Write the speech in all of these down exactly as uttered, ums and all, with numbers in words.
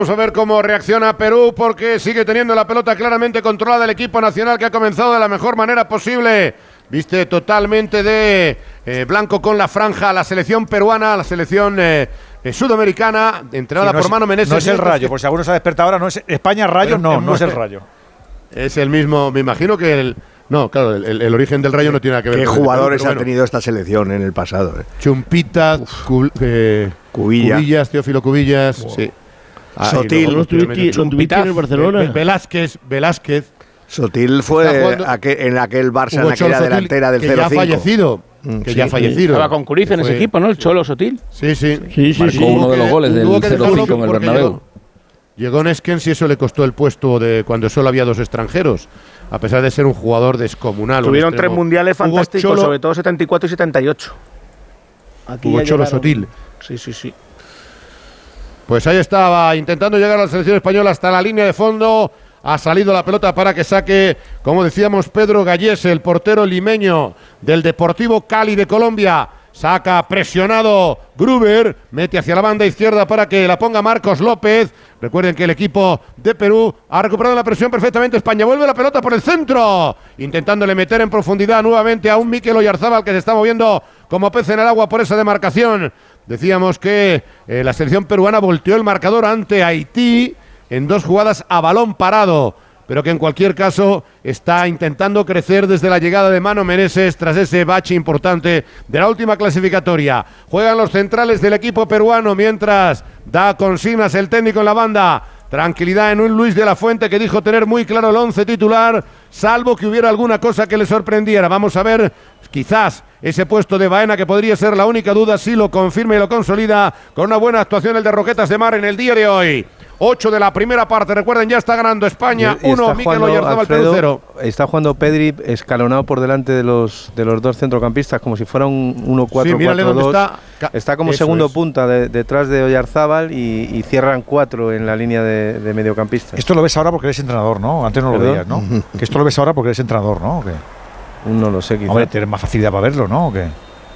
Vamos a ver cómo reacciona Perú, porque sigue teniendo la pelota claramente controlada el equipo nacional, que ha comenzado de la mejor manera posible. Viste totalmente de eh, blanco con la franja la selección peruana, la selección eh, eh, sudamericana, entrenada sí, no por es, Mano Menezes. No es el Rayo, por si alguno se ha despertado ahora, no es España Rayo, no, no, no es el Rayo. Es el mismo, me imagino que el... No, claro, el, el origen del Rayo no tiene nada que ver. ¿Qué con jugadores bueno. ha tenido esta selección en el pasado? Eh? Chumpita, Cu, eh, Cubilla. Cubillas, Teófilo Cubillas, wow. sí. Ah, Sotil. ¿Lo tuviste en el Barcelona? Velázquez, Velázquez. Sotil fue aquel, en aquel Barça, en aquella Sotil, delantera del cero cinco. Que ya ha fallecido. Que sí, ya ha fallecido. Estaba con Cruyff en ese equipo, ¿no? El Cholo Sotil. Sí, sí. sí, sí Marcó sí, uno sí. de los goles del cero cinco en el Bernabéu. Llegó, llegó Neskens y eso le costó el puesto de cuando solo había dos extranjeros. A pesar de ser un jugador descomunal. Tuvieron tres mundiales fantásticos, Cholo, sobre todo setenta y cuatro y setenta y ocho. Aquí Hugo Cholo Sotil. Sí, sí, sí. Pues ahí estaba, intentando llegar a la selección española hasta la línea de fondo. Ha salido la pelota para que saque, como decíamos, Pedro Gallés, el portero limeño del Deportivo Cali de Colombia. Saca presionado Gruber, mete hacia la banda izquierda para que la ponga Marcos López. Recuerden que el equipo de Perú ha recuperado la presión perfectamente. España vuelve la pelota por el centro, intentándole meter en profundidad nuevamente a un Mikel Oyarzábal que se está moviendo como pez en el agua por esa demarcación. Decíamos que eh, la selección peruana volteó el marcador ante Haití en dos jugadas a balón parado, pero que en cualquier caso está intentando crecer desde la llegada de Mano Menezes tras ese bache importante de la última clasificatoria. Juegan los centrales del equipo peruano mientras da consignas el técnico en la banda. Tranquilidad en un Luis de la Fuente que dijo tener muy claro el once titular, salvo que hubiera alguna cosa que le sorprendiera. Vamos a ver, quizás ese puesto de Baena, que podría ser la única duda, si lo confirma y lo consolida con una buena actuación el de Roquetas de Mar en el día de hoy. ocho de la primera parte, recuerden, ya está ganando España, uno, Mikel Oyarzábal, Perú cero. Está jugando Pedri escalonado por delante de los de los dos centrocampistas, como si fuera un uno cuatro cuatro dos. Sí, está. Está como Eso segundo es. punta de, detrás de Oyarzábal y, y cierran cuatro en la línea de, de mediocampistas. Esto lo ves ahora porque eres entrenador, ¿no? Antes no lo ¿Perdón? veías, ¿no? Que esto lo ves ahora porque eres entrenador, ¿no? ¿O qué? No lo sé, quizá. Hombre, tienes más facilidad para verlo, ¿no? ¿O qué?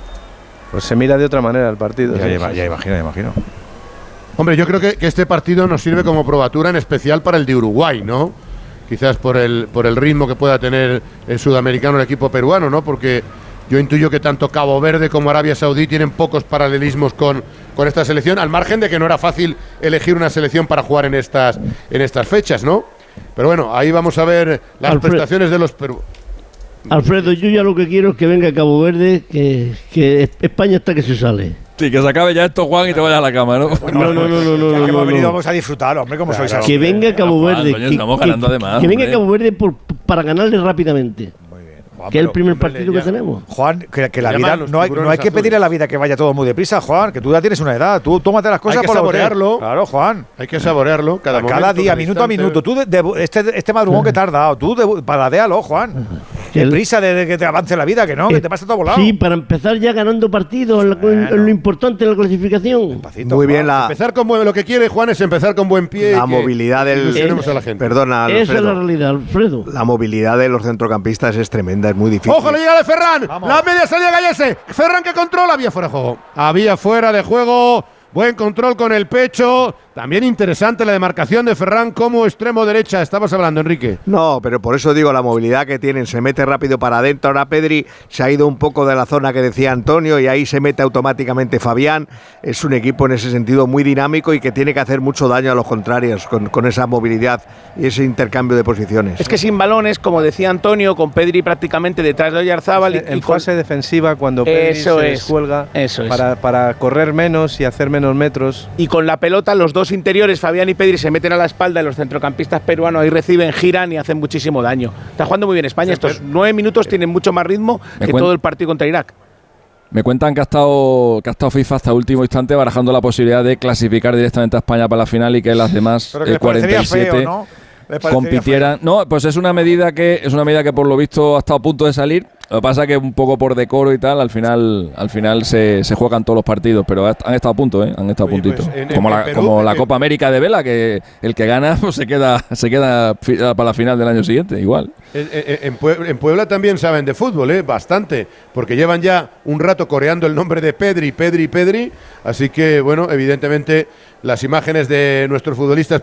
Pues se mira de otra manera el partido. Ya, ¿sí? ya, ya imagino, ya imagino. Hombre, yo creo que, que este partido nos sirve como probatura en especial para el de Uruguay, ¿no? Quizás por el, por el ritmo que pueda tener el sudamericano el equipo peruano, ¿no? Porque yo intuyo que tanto Cabo Verde como Arabia Saudí tienen pocos paralelismos con, con esta selección, al margen de que no era fácil elegir una selección para jugar en estas, en estas fechas, ¿no? Pero bueno, ahí vamos a ver las Alfred, prestaciones de los peruanos. Alfredo, yo ya lo que quiero es que venga Cabo Verde, que, que España está que se sale. Sí, que se acabe ya esto, Juan, y te vayas a la cama, ¿no? No, no, no, no, no. Ya no, que no, hemos venido, no. vamos a disfrutar, hombre, como claro, sois así. Que venga Cabo Juan, Verde. coño, que, estamos que, ganando además, que venga hombre. Cabo Verde por, para ganarle rápidamente. Juan, que es el primer hombre, partido ya, que tenemos. Juan, que, que la Llaman vida no hay, no hay que pedirle a la vida que vaya todo muy deprisa, Juan, que tú ya tienes una edad, tú tómate las cosas hay que por saborearlo. Claro, Juan. Hay que saborearlo cada, cada momento, día, minuto a minuto. Tú de, de, este, este madrugón que te has dado, tú de, paladéalo, Juan. Qué prisa de, de que te avance la vida, que no, que te pasa todo volado. Sí, para empezar ya ganando partidos, en, la, bueno. en lo importante en la clasificación. Despacito, muy bien, la, empezar con buen, lo que quiere Juan es empezar con buen pie. La movilidad del. A la gente. Perdona, Alfredo. Esa es la realidad, Alfredo. La movilidad de los centrocampistas es tremenda, es muy difícil. ¡Ojo, la llegada de Ferran! Vamos. La media salida Gallese. Ferran que controla, había fuera de juego. Había fuera de juego. Buen control con el pecho. También interesante la demarcación de Ferran como extremo derecha. Estabas hablando, Enrique. No, pero por eso digo la movilidad que tienen. Se mete rápido para adentro. Ahora Pedri se ha ido un poco de la zona que decía Antonio y ahí se mete automáticamente Fabián. Es un equipo en ese sentido muy dinámico y que tiene que hacer mucho daño a los contrarios con, con esa movilidad y ese intercambio de posiciones. Es que sin balones, como decía Antonio, con Pedri prácticamente detrás de Oyarzábal. En fase con... defensiva, cuando Pedri eso se es. descuelga eso es. para, para correr menos y hacer menos metros. Y con la pelota, los dos interiores, Fabián y Pedri, se meten a la espalda de los centrocampistas peruanos, ahí reciben, giran y hacen muchísimo daño. Está jugando muy bien España. Estos nueve minutos tienen mucho más ritmo que todo el partido contra Irak. Me cuentan que ha estado que ha estado FIFA hasta último instante barajando la posibilidad de clasificar directamente a España para la final y que las demás eh, cuarenta y siete feo, ¿no? compitieran. Feo. No, pues es una medida que es una medida que por lo visto ha estado a punto de salir. Lo que pasa es que un poco por decoro y tal, al final al final se, se juegan todos los partidos, pero han estado a punto, ¿eh? Han estado Oye, a puntito. Pues en, como en la, Perú, como la Copa América de vela, que el que gana pues se queda se queda para la final del año siguiente, igual. En, en, en Puebla también saben de fútbol, ¿eh? Bastante, porque llevan ya un rato coreando el nombre de Pedri, Pedri, Pedri, así que, bueno, evidentemente las imágenes de nuestros futbolistas